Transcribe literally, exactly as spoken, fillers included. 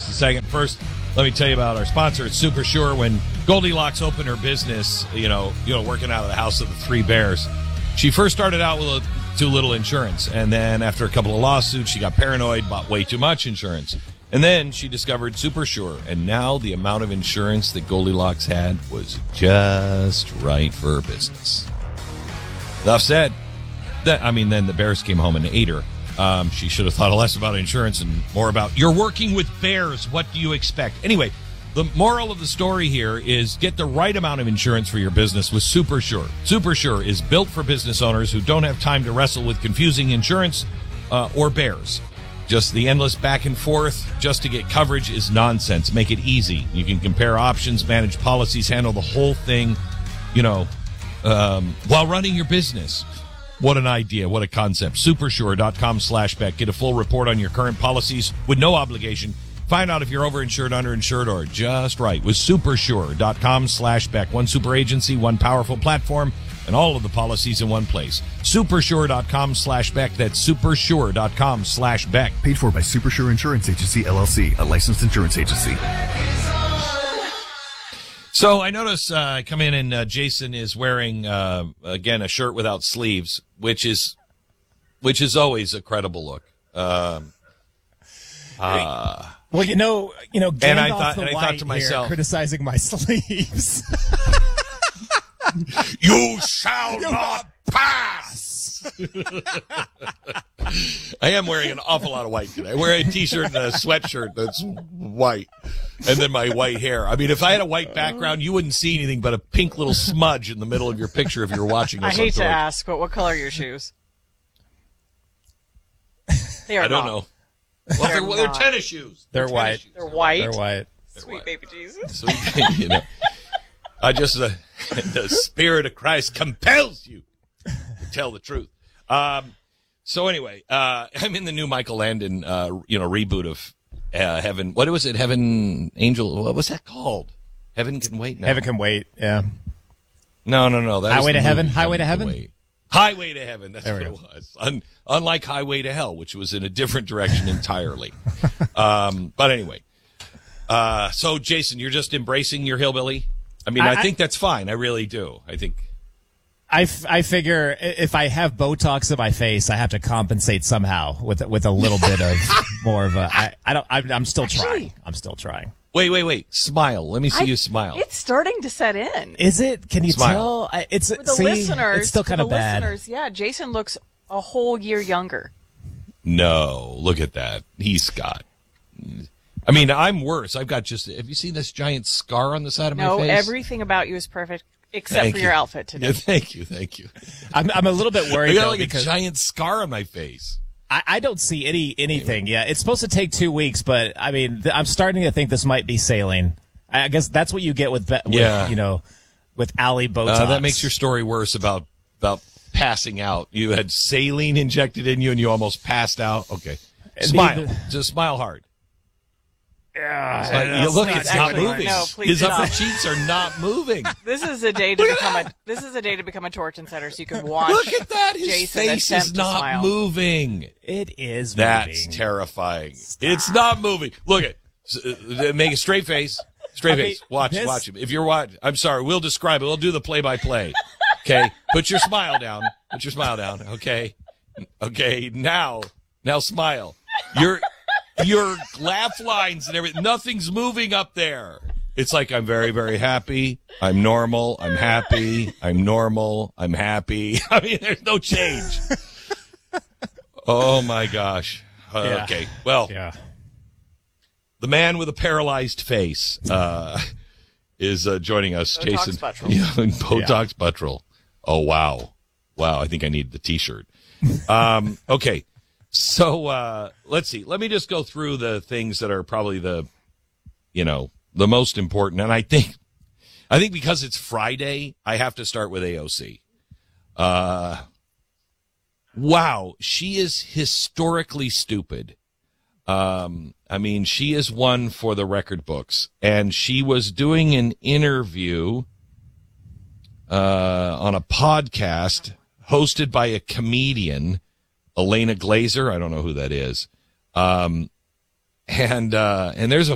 just a second. First, let me tell you about our sponsor. It's Super Sure. When Goldilocks opened her business, you know, you know, working out of the house of the three bears, she first started out with a, too little insurance. And then after a couple of lawsuits, she got paranoid, bought way too much insurance. And then she discovered Super Sure. And now the amount of insurance that Goldilocks had was just right for her business. Enough said. That, I mean, then the bears came home and ate her. Um, she should have thought less about insurance and more about, you're working with bears. What do you expect? Anyway, the moral of the story here is get the right amount of insurance for your business with Super Sure. Super Sure is built for business owners who don't have time to wrestle with confusing insurance uh, or bears. Just the endless back and forth just to get coverage is nonsense. Make it easy. You can compare options, manage policies, handle the whole thing, you know, um, while running your business. What an idea. What a concept. Supersure.com slash Beck. Get a full report on your current policies with no obligation. Find out if you're overinsured, underinsured, or just right with Supersure.com slash Beck. One super agency, one powerful platform, and all of the policies in one place. Supersure.com slash Beck. That's Supersure.com slash Beck. Paid for by Supersure Insurance Agency, L L C, a licensed insurance agency. So I notice uh, I come in and uh, Jason is wearing, uh, again, a shirt without sleeves, which is which is always a credible look. Um, uh, well, you know, you know, and I Gandalf thought, the and I White thought to myself, here criticizing my sleeves. You shall not pass. I am wearing an awful lot of white today. I wear a T-shirt and a sweatshirt that's white, and then my white hair. I mean, if I had a white background, you wouldn't see anything but a pink little smudge in the middle of your picture if you were watching us. I hate to ask, but what color are your shoes? They are I don't not. know. Well, they're, They're they're not. tennis shoes. They're tennis white. shoes. They're white. They're white. Sweet baby Jesus. Sweet, you know. I just uh, the Spirit of Christ compels you to tell the truth. Um, so anyway, uh, I'm in the new Michael Landon, uh, you know, reboot of uh, Heaven. What was it? Heaven Angel. What was that called? Heaven Can Wait. No. Heaven Can Wait. Yeah. No, no, no. That Highway was to the Heaven? movie, Highway to Can Heaven? Wait. Highway to Heaven. That's There what we it go. was. Un- unlike Highway to Hell, which was in a different direction entirely. um, but anyway, uh, so Jason, you're just embracing your hillbilly. I mean, I, I think that's fine. I really do. I think. I, f- I figure if I have Botox in my face, I have to compensate somehow with with a little bit of more of a. I, I don't. I'm, I'm still Actually, trying. I'm still trying. Wait, wait, wait. Smile. Let me see I- you smile. It's starting to set in. Is it? Can you Smile. tell? I- It's For the see, listeners, It's still kind for of the bad. listeners, yeah, Jason looks a whole year younger. No, look at that. He's got. I mean, I'm worse. I've got just. Have you seen this giant scar on the side of No, my face? everything about you is perfect except Thank for you. your outfit today. Yeah, thank you, thank you. I'm I'm a little bit I worried got though like a because giant scar on my face. I, I don't see any anything. Yeah, it's supposed to take two weeks, but I mean, th- I'm starting to think this might be saline. I guess that's what you get with, be- with Yeah. you know, with Alley Botox. Uh, that makes your story worse about about passing out. You had saline injected in you and you almost passed out. Okay, smile. Just smile hard. Yeah, Like, you look, not it's not actually- moving. no, please His do upper not. cheeks are not moving. This is a day to become a this is a day to become a torch insider so you can watch Look at that. His Jason face attempt is to not smile. moving. it is. That's moving. terrifying. It's not moving. Look at uh, make a straight face. Straight Okay, face. Watch, this- watch him. If you're watching, I'm sorry. We'll describe it. We'll do the play-by-play. Okay. Put your smile down. Put your smile down. Okay. Okay. Now, now smile. Your your laugh lines and everything. Nothing's moving up there. It's like I'm very, very happy. I'm normal. I'm happy. I'm normal. I'm happy. I mean, there's no change. Oh my gosh. Uh, Yeah. Okay. Well. Yeah. The man with a paralyzed face uh, is uh, joining us, Botox Jason. Buttrell. Yeah, Botox Buttrell. Oh, wow. Wow, I think I need the T-shirt. Um, okay, so uh, let's see. Let me just go through the things that are probably the, you know, the most important. And I think, I think because it's Friday, I have to start with A O C. Uh, wow, she is historically stupid. Um, I mean, she is one for the record books, and she was doing an interview uh, on a podcast hosted by a comedian, Elena Glazer. I don't know who that is. Um, and uh, and there's a